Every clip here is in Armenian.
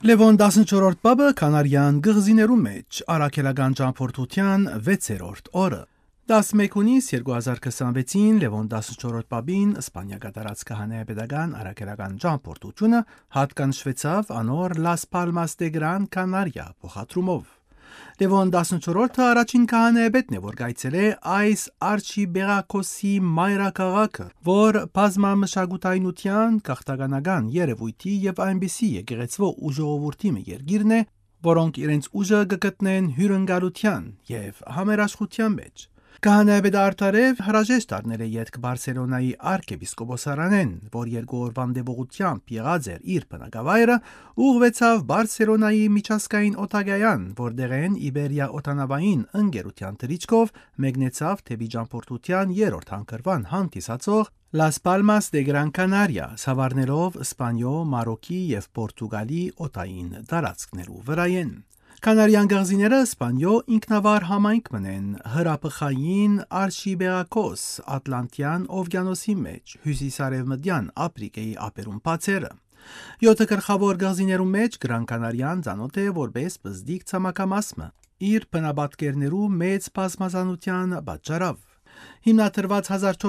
Լևոն 14-րդ բաբը Կանարյան գղզիներու մեջ առաքելական ճամփորդության 6-րդ օրը 11 հունիս 2026-ին Լևոն 14-րդ բաբին Իսպանիա կատարած քահանայապետական առաքելական ճամփորդությունը հատկանշվեցավ անոր Las Palmas de Gran Canaria փոխադրումով։ Լևոն 14-րդը առաջին քահանայապետն է, որ գայցել է այս արչիբեղակոսի մայրաքաղաքը, որ բազմամշակութայնության, քաղաքականական երևույթի եւ այնպիսի եկեղեցվո ու ժողովրդի երկիրն է, որոնք իրենց ուժը կգտնեն հյուրընկալության եւ համերաշխության մեջ։ Քահանայապետը արդարև հրաժեշտ առնել է ետք Բարսելոնայի arczepiskoposaranեն, որ 2 օրվա դեպողությամբ եղած էր իր բնակավայրը, ուղղվեցավ Բարսելոնայի միջազգային օտարային, որտեղ են Իբերիա օտանավային ընկերության թռիչքով մեկնեցավ թեպի ճամփորդության 3-րդ հանգրվան հանդիսացող Las Palmas de Gran Canaria, սավառնելով Իսպանիո, Մարոկի եւ Պորտուգալի օտային տարածքներու վրայեն։ Կանարյան գաղզիները Իսպանիո ինքնավար համայնք մնեն հրապխային արչիբեղակոս Ատլանտյան օվկիանոսի մեջ հյուսիսարևմտյան Աֆրիկայի ափերուն բացերը։ 7 գլխավոր գաղզիներու մեջ Գրան Կանարյան ցանոթ է որպես բզդիկ ցամաքամասը իր բնապատկերներու մեծ բազմազանության պատճառով։ Հիմնադրված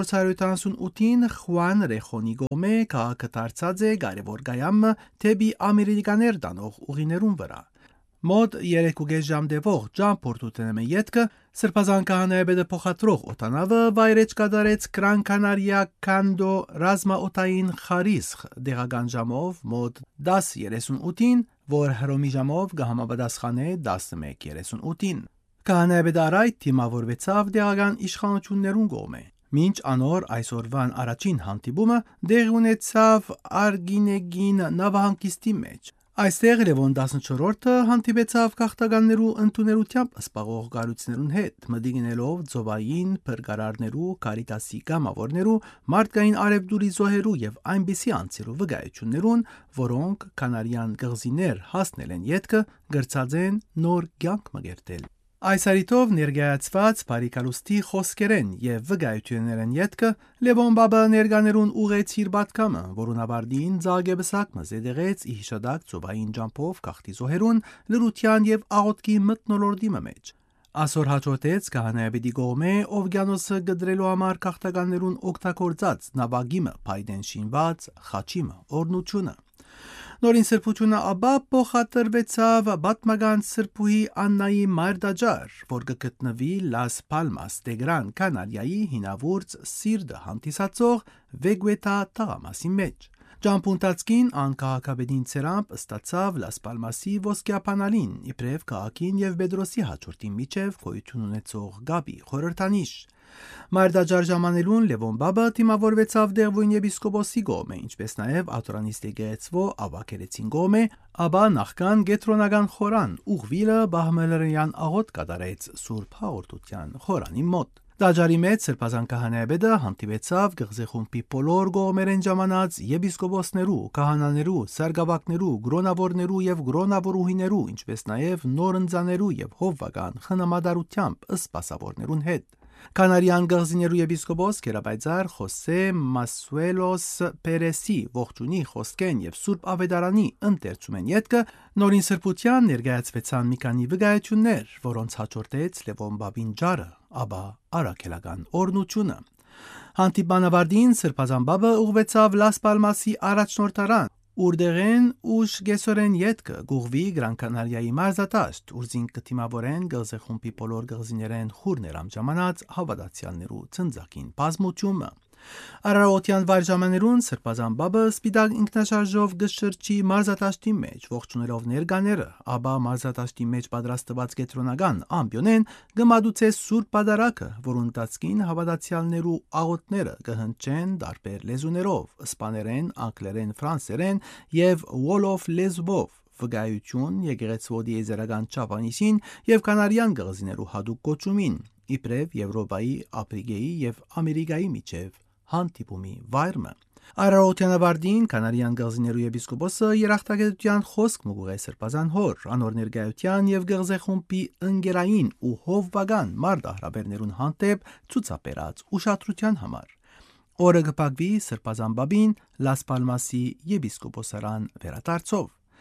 1478-ին Խուան Ռեխոնի գոմե քաղաքը դարձած է կարևոր գայամը թեպի ամերիկաներ տանող ուղիներուն վրա։ Մոտ 3.5 ժամ տևող ճամփորդությունը ետքը սրբազան քահանայապետը փոխադրող օտանավը վայրեջ կատարեց Gran Canaria Cando ռազմաօտային խարիսխ դեղական ժամով մոտ 10:38-ին, որ հռոմի ժամով կհամապատասխանե 11:38-ին։ Քահանայապետը առայդ թիմավորվեցավ դեղական իշխանություններուն կողմէ։ Մինչ անոր այսօրվան առաջին հանդիպումը դեղ ունեցավ Արգինեգին նավահանգիստի մեջ։ Այստեղ Լևոն 14-րդը հանդիպեցավ քաղաքականներու ընդուներությամբ սպաղող գարուցներուն հետ, մտիգնելով ծովային փրկարարներու, Կարիտասի կամավորներու, մարդկային արևդուրի զոհերու եւ այնպիսի անձերու վկայություններուն, որոնք Կանարյան գղզիներ հասնել են ետքը, գրծած են նոր կյանք մգերտել։ Այս արիտով ներկայացված բարիկալուստի խոսքերեն եւ վկայություններեն ետքը Լևոն բաբը ներկաներուն ուղեց իր պատկամը, որուն ավարտին ծագեբսակ մզեդեղեց իհիշադակ ծովային ջամփով քաղտի զոհերուն լրության եւ աղոտքի մտնոլորտի մեջ։ Ասոր հաջորդեց քահանայապետի կողմէ օվկիանոսը գդրելու համար քաղաքականներուն օգտագործած նավագիմը փայդեն շինված խաչիմը օրնությունը։ Նորին սրբությունը ապա փոխադրվեցավ պատմական սրբուհի Աննայի մայրդաջար, որ կգտնվի Las Palmas de Gran Canaria-ի հինավուրց սիրտը հանդիսացող Վեգուետա տղամասի մեջ։ Ճամփունտածքին անկահակապետին ցերամբ ստացավ Las Palmas-ի ոսկեապանալին, իբրև քաղաքին եւ Պետրոսի հաջորդի միջև գոյություն ունեցող գաբի խորհրդանիշ։ Մայրդաջար ժամանելուն Լևոն բաբը թիմավորվեցավ Դեղվույն եպիսկոպոսի կողմէ, ինչպես նաև աթորանիստ եկեղեցվո ավակերեցին կողմէ, ապա նախքան գետրոնական խորան ուղվիլը բահմելերյան աղոտ կատարեց Սուրբ Հաղորդության խորանի մոտ։ Դաջարի մեջ սրբազան քահանայապետը հանդիպեցավ գղզեխումբի բոլոր կողմերեն ժամանած եպիսկոպոսներու, քահանաներու, սարգսակներու, գրոնավորներու եւ գրոնավորուհիներու, ինչպես նաև նորընծաներու եւ հովվական խնամադարությամբ սպասավորներուն հետ։ Կանարյան գղզիներու եպիսկոպոս Գերաբայձար Խոսե Մասուելոս Պերեսի ողջունի խոսքեն եւ Սուրբ Ավետարանի ընթերցումեն ետքը նորին սրբության ներկայացվեցան մի քանի վկայություններ, որոնց հաջորդեց Լևոն բաբին ջարը, ապա առաքելական օրնությունը։ Հանդիպանավարտին սրբազան բաբը ուղղվեցավ Las Palmas-ի առաջնորդարան, Ուրդեղեն ուշ գեսորեն ետքը գուղվի Գրան Կանարիայի մարզատաշտ, ուրզին կթիմավորեն գղզեխումբի բոլոր գղզիներեն խուրներամ ժամանած հավատացյալներու ծնծակին բազմությունը։ Արարողության վայր ժամաներուն սրբազան բաբը սպիտակ ինքնաշարժով գշրջի մարզատաշտի մեջ, ողջունելով ներկաները, ապա մարզատաշտի մեջ պատրաստված կետրոնական ամբիոնեն գմադուցե սուրբ պատարակը, որուն տածքին հավատացյալներու աղոտները կհնչեն տարբեր լեզուներով, իսպաներեն, անգլերեն, ֆրանսերեն եւ wolof լեզվով, վկայություն եկեղեցվո դիեզերական չափանիշին եւ կանարյան գղզիներու հadoop կոչումին, իբրև Եվրոպայի, Աֆրիկայի եւ Ամերիկայի միջև հանդիպումի վայրը։ Արարողության ավարտին Կանարյան գղզիներու եպիսկոպոսը երախտագիտության խոսք մուղե սրբազան հոր, անոր ներկայության եւ գղզեխումբի ընկերային ու հովվական մարդահրավերներուն հանդեպ ցուցաբերած ուշադրության համար։ Օրը կփակվի սրբազան բաբին Las Palmas-ի եպիսկոպոսարան վերադարձով։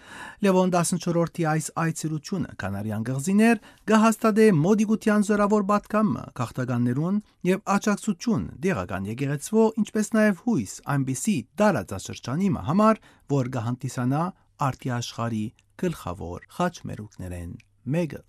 Լևոն 14-ի այս այցելությունը կանարյան կղզիներ կհաստատե մոդիգության զորավոր պատկամը քաղաքականներուն եւ աջակցություն դեղական եկեղեցվո, ինչպես նաեւ հույս այնպիսի տարածաշրջանի համար, որ կհանդիսանա արդի աշխարհի գլխավոր խաչմերուկներեն մեկը։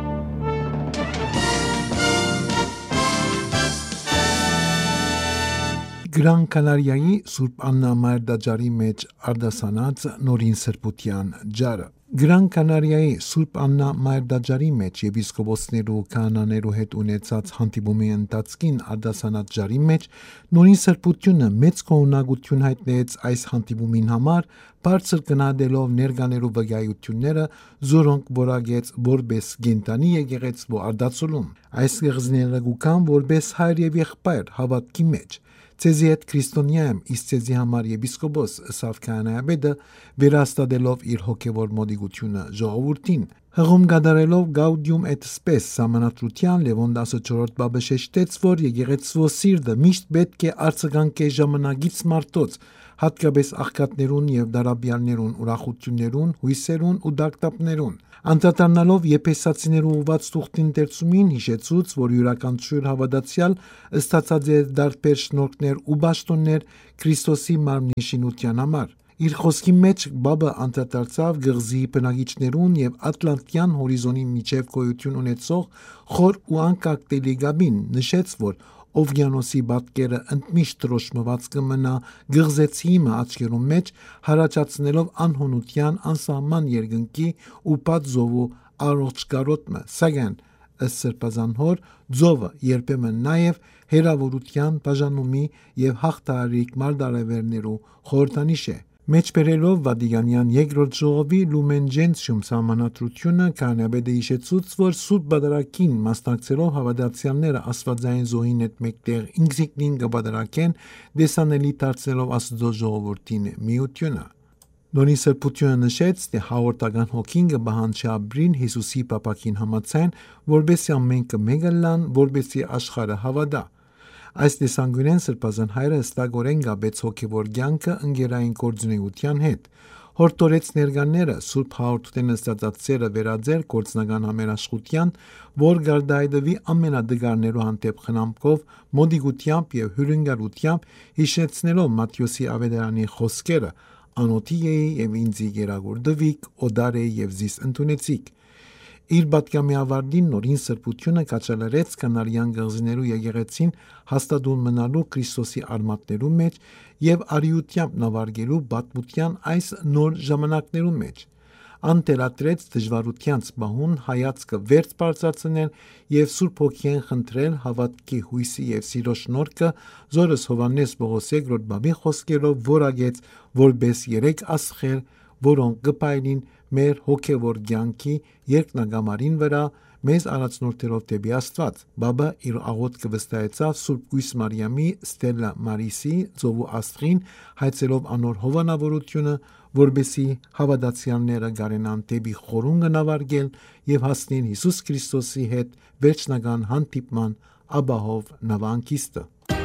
Գրան Կանարիայի Սուրբ Աննա Մայրդաջարի մեջ արդասանած նորին սրբության ջարը։ Գրան Կանարիայի Սուրբ Աննա Մայրդաջարի մեջ եպիսկոպոսներու քահանաներու հետ ունեցած հանդիպումի ընթացքին արդասանած ջարի մեջ նորին սրբությունը մեծ կողմնակություն հայտնեց այս հանդիպումին համար, բարձր գնահատելով ներկաներու վկայությունները, զորոնք որագեց որպես գենտանի եկեղեցու արդացոլում։ Այս կղզիները գուքան որպես հայր եւ եղբայր հավատքի մեջ։ Ցեզի հետ քրիստոնյա եմ, իսկ ցեզի համար եպիսկոպոս ըսավ քահանայապետը, վերահաստատելով իր հոգևոր մոդիգությունը ժողովրդին։ Հղում կատարելով Gaudium et Spes սահմանադրության Լևոն 14 բաբը շեշտեց, որ եկեղեցու սիրտը միշտ պետք է արձագանքե ժամանակից մարդոց, հատկապես աղքատներուն եւ դարաբյալներուն ուրախություններուն, հույսերուն ու դակտապներուն։ Անդրադառնալով Եփեսացիներու ուված թուղթին դերցումին հիշեցուց, որ յուրաքանչյուր հավատացյալ ստացած է դարբեր շնորհքներ ու բաշխոններ Քրիստոսի մարմնի շինության համար։ Իր խոսքի մեջ բաբը անդրադարձավ գղզի բնակիչներուն եւ Ատլանտյան հորիզոնի միջև գոյություն ունեցող խոր ու անկարգելի գաբին, նշեց, որ Օվկիանոսի բատկերը ընդմիշտ դրոշմված կմնա գղզեցիի աչքերու մեջ, հարաճացնելով անհոնության անսահման երկնքի ու պատզովու առողջ կարոտը, սակայն ըստ սրբազան հոր ձովը երբեմն նաև հերավորության, բաժանումի եւ հաղթահարիկ մարտարևերներու խորհրդանիշ է։ Մեջբերելով Վատիկանյան երկրորդ ժողովի Lumen Gentium սահմանադրությունը քահանայապետը հիշեցուց, որ Սուրբ Պատարագին մասնակցելով հավատացյալները աստվածային զոհին հետ մեկտեղ ինքնին կպատարագեն, դեսանելի դարձնելով Աստծո ժողովրդին միությունը։ Նորին սրբությունը նշեց, թե հաղորդական հոգին կբահանջի ապրին Հիսուսի պապակին համաձայն, որբեսի ամենքը մեկը լան, որբեսի աշխարհը հավատա։ Այս տեսանկյունեն սրբազան հայրը հստակորեն գաբեց հոգևոր կյանքը ընկերային գործունեության հետ։ Հորդորեց ներկաները Սուրբ հաղորդության ստացածերը վերաձեր գործնական համերաշխության, որ գարդայդվի ամենադգարներու հանդեպ խնամքով, մոդիգությամբ եւ հյուրընկալությամբ, հիշեցնելով Մատթեոսի ավետարանի խոսքերը. «Անոթի էի եւ ինձի գերագորդվիկ, օդար էի եւ զիս ընդունեցիք»։ Իր պատգամի ավարտին նորին սրբությունը կաչալերեց կանարյան կղզիներու եկեղեցին հաստատուն մնալու Քրիստոսի արմատներու մեջ եւ արիությամբ նավարգելու պատմության այս նոր ժամանակներու մեջ։ Անտելատրեց դժվարությանց բահուն հայացքը վերջ բարձրացնել եւ Սուրբ Հոգին խնդրել հավատքի հույսի եւ սիրո շնորհքը, զորս Հովհաննես Պողոս II բաբի խոսքերով որագեց որպես 3 աստղեր, որոնք կպայլին մեր հոգևոր կյանքի երկնագամարին վրա, մեզ առաջնորդելով դեպի Աստված։ Բաբը իր աղոթքը վստահեցավ Սուրբ Գույս Մարիամի Ստելլա Մարիսի ծովու աստղին, հայցելով անոր հովանավորությունը, որբեսի հավատացյալները գարենան դեպի խորունգը նավարգել եւ հասնեն Հիսուս Քրիստոսի հետ վերջնական հանդիպման աբահով նավանկիստը։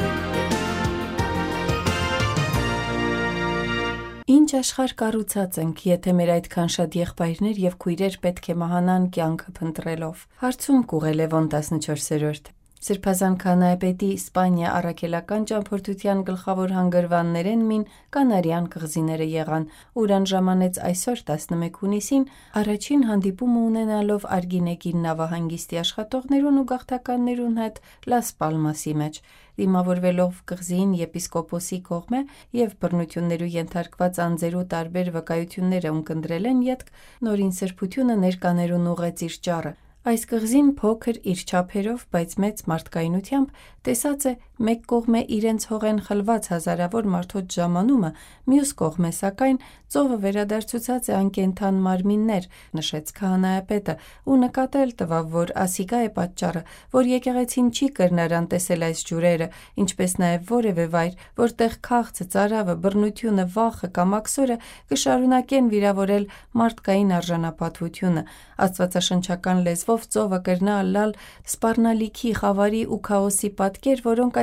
Ինչ աշխարհ կառուցած ենք, եթե մեր այդքան շատ եղբայրներ եւ քույրեր պետք է մահանան կյանքը փնտրելով։ Հարցում կուղել Լևոն 14-րդ։ Սրբազան քահանայապետի Իսպանիա առաքելական ճամփորդության գլխավոր հանգրվաններեն մին կանարյան կղզիները եղան, ուրան ժամանեց այսօր 11 հունիսին առաջին հանդիպումը ունենալով Արգինեգին նավահանգիստի աշխատողներուն ու գաղթականներուն հետ Լաս Պալմասի մեջ, դիմավորվելով կղզին եպիսկոպոսի կողմէ եւ բռնություններու ենթարկված անձերու տարբեր վկայությունները ունկնդրել են յետք, նորին սրբությունը ներկաներուն ուղեց իր ճառը։ Այս կղզին փոքր իր չափերով, բայց մեծ մարդկայնությամբ տեսած է մեկ կողմէ իրենց հողեն խլված հազարավոր մարդոց ժամանումը, մյուս կողմէ սակայն ծովը վերադարձուցած է անկենթան մարմիններ, նշեց քահանայապետը ու նկատել տվավ, որ ասիկա է պատճառը, որ եկեղեցին չի կրնար անտեսել այս ջուրերը, ինչպես նաև որևէ վայր, որտեղ քաղցը, ծարավը, բռնությունը, վախը կամ աքսորը կշարունակեն վիրավորել մարդկային արժանապատվությունը։ Աստվածաշնչական լեզվով ծովը կրնա ըլլալ սպառնալիքի, խավարի ու քաոսի պատկեր, որոնք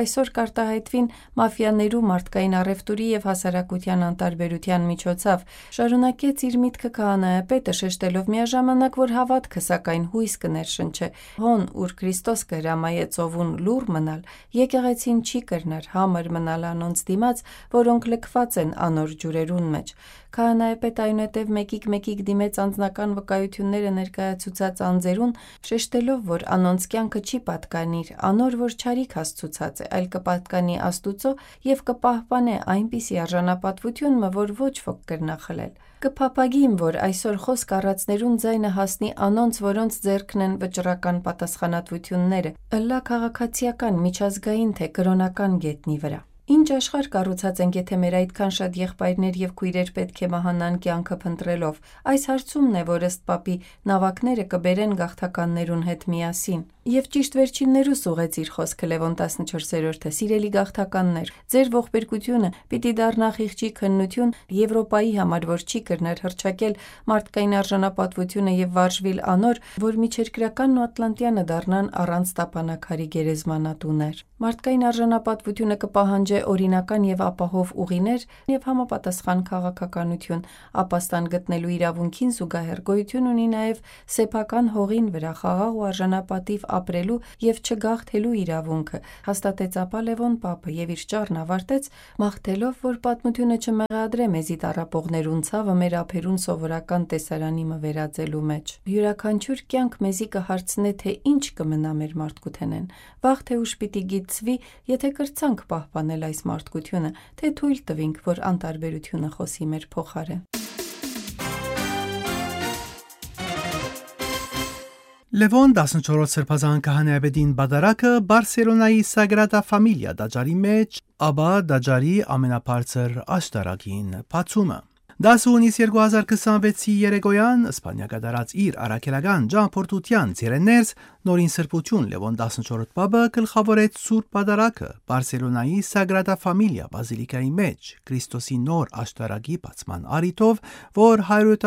այսօր կարտահայտվին մաֆիաներու մարդկային առևտուրի եւ հասարակության անտարբերության միջոցով, շարունակեց իր միտքը քահանայապետը, շեշտելով միաժամանակ, որ հավատքը սակայն հույս կներշնչե, հոն ուր Քրիստոս կհրամայե ծովուն լուռ մնալ, եկեղեցին չի կրներ համր մնալ անոնց դիմաց, որոնք լքված են անոր ջուրերուն մեջ։ Քահանայապետը այնուհետև մեկիկ դիմեց անձնական վկայությունները ներկայացուցած անձերուն, շեշտելով, որ անոնց կյանքը չի պատկանիր անոր, որ չարիք աստծուցած է, այլ կպատկանի Աստուծո եւ կպահպանե այնպիսի արժանապատվությունը, որ ոչ ոք կրնա խլել։ Կփափագիմ, որ այսօր խոսք առածներուն ձայնը հասնի անոնց, որոնց ձեռքն են վճռական պատասխանատվությունները, ըլլա քաղաքացիական, միջազգային թե կրոնական գետնի վրա։ Ինչ աշխարհ կառուցած ենք, եթե մեր այդքան շատ եղբայրներ եւ քույրեր պետք է մահանան կյանքը փնտրելով։ Այս հարցումն է, որ ըստ Պապի նավակները կբերեն գաղթականներուն հետ միասին։ Եվ ճիշտ վերջիններուս ուղեց իր խոսքը Լևոն 14-րդը. «Սիրելի գաղթականներ, ձեր ողբերգությունը պիտի դառնա խիղճի քննություն Եվրոպայի համար, որ չի կրներ հռչակել մարդկային արժանապատվությունը եւ վարժվիլ անոր, որ միջերկրականն ու Ատլանտյանը դառնան առանց տապանակարի գերեզմանատուներ։ Մարդկային արժանապատվությունը կպահանջե օրինական եւ ապահով ուղիներ եւ համապատասխան քաղաքականություն, ապաստան գտնելու իրավունքին զուգահեռ գոյություն ունի նաեւ սեփական հողին վրա խաղաղ ու արժանապատիվ ապրելու եւ չգաղթելու իրավունքը», հաստատեց ապա Լևոն Պապը եւ իր ճառն ավարտեց մաղթելով, որ պատմությունը չմեղադրե մեզի տառապողներուն ցավը մեր ափերուն սովորական տեսարանի մը վերածելու մեջ։ Յուրաքանչյուր կյանք մեզի կհարցնե, թե ինչ կմնա մեր մարդկութենեն, վաղ թե ուշ պիտի գիտցվի, եթե կրցանք պահպանել այս մարդկությունը, թե թույլ տվինք, որ անտարբերությունը խոսի մեր փոխարեն։ Լևոն 14 սրբազան քահանայապետին բադարակը Բարսելոնայի Սագրադա Ֆամիլիա դաջարի մեջ, ապա դաջարի ամենաբարձր աշտարակին բացումը։ 10 հունիս 2026-ի երեկոյան Իսպանիա կատարած իր առաքելական ճամփորդության ծերեներս նորին սրբություն Լևոն 14 Պապը գլխավորեց Սուրբ Պատարագը Բարսելոնայի Սագրադա Ֆամիլիա բազիլիկայի մեջ Քրիստոսի նոր աշտարակի բացման առիթով, որ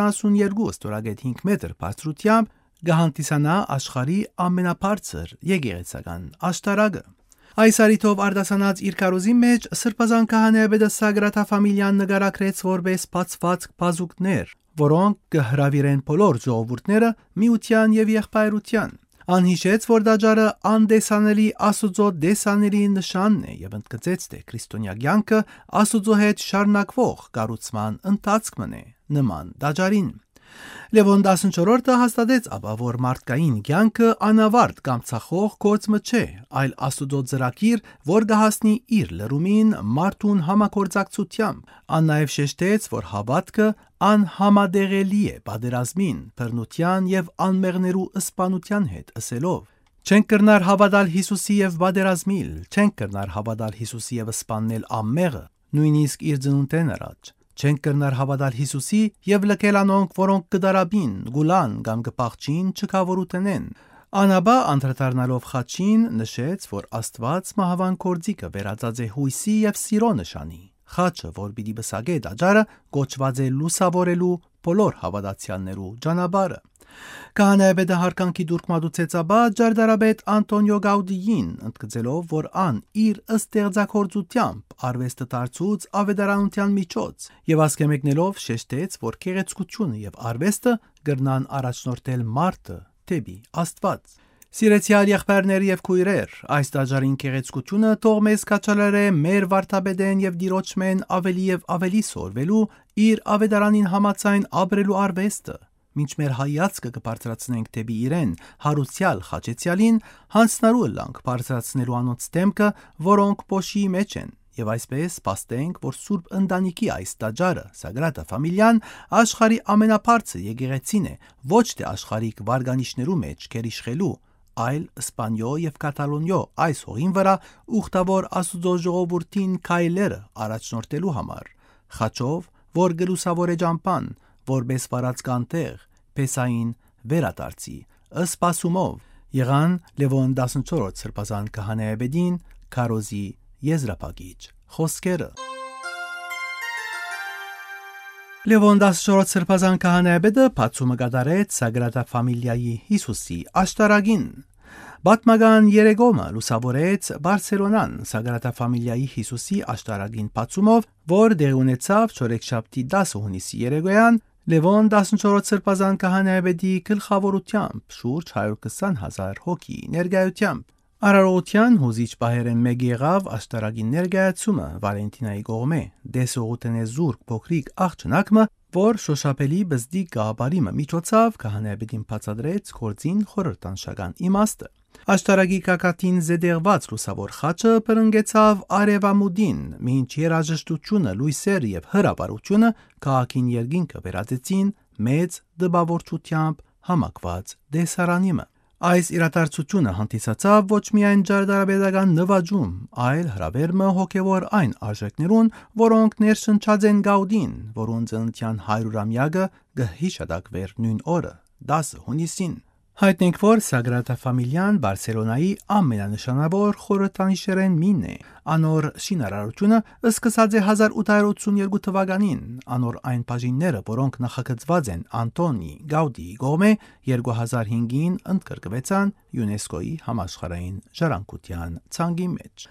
172 ստորագետ 5 մետր բարձրությամբ գահանտիսանա աշխարհի ամենաբարձր եկեղեցական աշտարակը։ Այս առիթով արդասանած իր կարոզի մեջ սրբազան քահանայապետը Սագրադա Ֆամիլիան նկարագրեց որպես բացված բազուկներ, որոնք կհրավիրեն բոլոր ժողովուրդները միության եւ եղբայրության։ Անհիշեց, որ դաջարը անդեսանելի Աստուծո դեսաների նշանն է եւ ընդգծեց, թե քրիստոնյա կյանքը Աստուծո հետ շարունակվող կառուցման ընթացքն է նման դաջարին։ Լևոն 14-ը հաստատեց ապա, որ մարդկային կյանքը անավարտ կամ ցախող գործը չէ, այլ Աստուծո ծրագիր, որ կհասնի իր լրումին մարդուն համագործակցությամբ։ Ան նաև շեշտեց, որ հավատքը անհամադեղելի է պատերազմին, բռնության եւ անմեղներու սպանության հետ, ասելով. «Չենք կրնար հավատալ Հիսուսի եւ պատերազմիլ, չենք կրնար հավատալ Հիսուսի եւ սպանել անմեղը, նույնիսկ իր ծնունդեն առաջ։ Չենք կրնար հավատալ Հիսուսի եւ լքել անոնք, որոնք կդարաբին, գուլան կամ կպաղճին չկավորութենեն»։ Անաբա անդրադառնալով խաչին նշեց, որ Աստված մահվան կորձիկը վերածած է հույսի եւ սիրո նշանի։ Խաչը, որ պիտի բսակե դաջարը, կոչված է լուսավորելու բոլոր հավատացյալներու ճանապարհը։ Քահանայապետը հարկանքի դուրք մատուցեց ապա ջարդարաբեդ Անտոնիո Գաուդիին, ընդգծելով, որ ան իր ստեղծագործությամբ արվեստը դարձուց ավետարանության միջոց եւ ասկե մեկնելով շեշտեց, որ գեղեցկությունը եւ արվեստը կրնան առաջնորդել մարդը դեպի Աստված։ Սիրեցյալ եղբայրներ եւ քույրեր, այս դաջարին գեղեցկությունը թող մեզ կաչալարե մեր վարդապետեն եւ դիրոճմեն ավելի եւ ավելի սորվելու իր ավետարանին համաձայն ապրելու արվեստը, մինչ մեր հայացքը կբարձրացնենք դեպի իրեն հարուցյալ խաչեցյալին, հանցնարու լանք բարձրացնելու անոնց դեմքը, որոնք փոշի մեջ են, եւ այսպես փաստենք, որ Սուրբ ընտանիքի այս դաջարը Սագրադա Ֆամիլիան աշխարհի ամենաբարձր եկեղեցին է, ոչ թե աշխարհիկ վարգանիշներու մեջ գերիշխելու, այլ Իսպանիո եւ Կատալոնիո այս հողին վրա ուխտավոր Աստուծո ժողովրդին քայլերը առաջնորդելու համար, խաչով, որ գլուսավոր է ճամփան, որպես վարած կանտեղ, փեսային վերադարձի, ըսպասումով եղան Լևոն 14 սրբազան քահանայապետին քարոզի եզրափակիչ խոսքերը։ Լևոն 14 սրբազան քահանայապետը բացումը կատարեց Սագրադա Ֆամիլիայի Հիսուսի աշտարակին։ Պատմական երեկոմը լուսավորեց Բարսելոնան Սագրադա Ֆամիլիայի Հիսուսի աշտարակին բացումով, որ դեղի ունեցավ չորեքշաբթի 10 հունիսի երեկոյան Լևոն 14-րդ սրբազան քահանայապետի գլխավորությամբ շուրջ 120,000 հոգի ներկայությամբ։ Արարողության հուզիչ պահերեն մեկ եղավ աշտարակի ներկայացումը Վալենտինայի կողմէ, դեսողութենե զուրկ փոքրիկ աղջնակը, որ շոշափելի բզդիկ գաղաբարիմը միջոցով քահանայապետին բացատրեց գործին խորհրդանշական իմաստը։ Աշտարակի կակատին զեդեղված լուսավոր խաչը պրնգեցավ արևամուդին, մինչ երաժշտությունը, լույսերը եւ հրապարությունը քաղաքին երկինքը վերածեցին մեծ դպավորչությամբ համակված դեսարանիմը։ Այս իրադարձությունը հանդիսացավ ոչ միայն ջարդարաբեդական նվաճում, այլ հրավերմը հոգևոր այն արժեքներուն, որոնք ներշնչած են Գաուդին, որոնց ծննդյան 100-ամյակը կհիշատակվեր նույն օրը, 10 հունիսին։ Հայտնենք, որ Սագրադա Ֆամիլիան Բարսելոնայի ամենանշանավոր խորհրդանիշերեն մինն է։ Անոր շինարարությունը սկսած է 1882 թվականին, անոր այն բաժինները, որոնք նախագծված են Անտոնի Գաուդիի կողմէ 2005-ին ընդգրկվեցան ՅՈՒՆԵՍԿՕ-ի համաշխարհային ժառանգության ցանկի մեջ։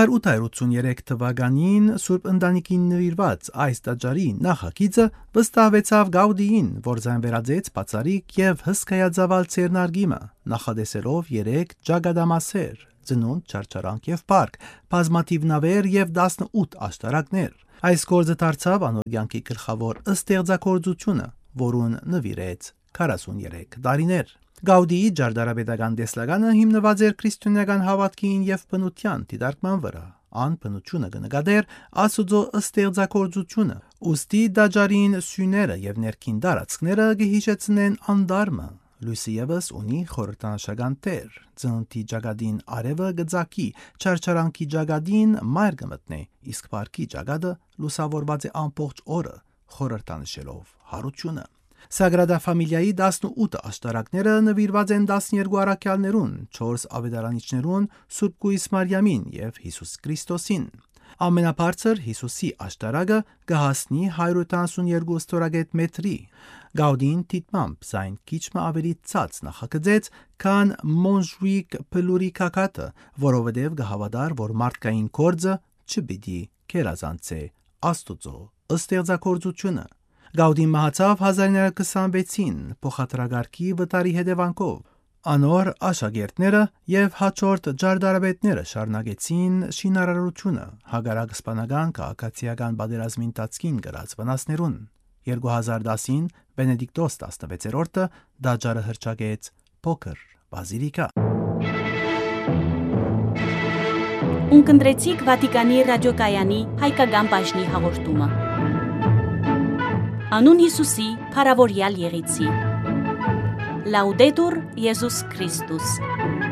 1883 թվականին Սուրբ Ընտանիքին նվիրված այս տաճարի նախագիծը վստահվեցավ Գաուդիին, որ զանվերածեց բացարիք եւ հսկայածավալ ցերնարգիմը, նախադեսելով 3 ճակատամասեր, ծնունդ, չարչարանք եւ պարկ, բազմաթիվ նավեր եւ 18 աշտարակներ։ Այս գործը դարձավ անոր կյանքի գլխավոր ստեղծագործությունը, որուն նվիրեց 43 տարիներ։ Գաուդիի ջարդարաբեդական տեսլականը հիմնված էր քրիստոնեական հավատքին եւ բնության դիտարկման վրա։ Ան բնությունը կնկատեր Աստծո ստեղծագործությունը, ուստի դաջարին սյուները եւ ներքին տարածքները կհիշեցնեն անդարմը։ Լույսը եւս ունի խորհրդանշական տեր։ Ծննդի ճակատին արևը գծակի, չարչարանքի ճակատին մայր կմտնե, իսկ պարկի ճակատը լուսավորված է ամբողջ օրը, խորհրդանշելով հարությունը։ Սագրադա Ֆամիլիայի 18 աշտարակները նվիրված են 12 առաքյալներուն, 4 ավետարանիչներուն, Սուրբ Կույս Մարիամին եւ Հիսուս Քրիստոսին։ Ամենաբարձր Հիսուսի աշտարակը կհասնի 172 ստորագետ մետրի։ Գաուդին դիտմամբ զայն քիչը ավելի ցած նախագծեց, քան Մոնժուիկ Փլուրի կակատը, որովհետև կհավատար, որ մարդկային գործը չպիտի կերազանցե Աստուծո ստեղծագործությունը։ Գաուդին մահացավ 1926-ին փոխադրագարկի վտարի հետևանքով։ Անոր աշակերտները եւ հաջորդ ջարդարաբեդները շարունակեցին շինարարությունը հագարակ իսպանական քաղաքացիական պատերազմին տածքին գրած վնասներուն։ 2010-ին Բենեդիկտոս 16-րդը դաջարը հրճակեց փոքր բազիլիկա։ Ունկնդրեցիք Վատիկանի ռադիոկայանի հայկական բաժնի հաղորդումը։ Անուն Հիսուսի փառավորյալ եղիցի։ Լաուդետուր Եզուս Քրիստոս։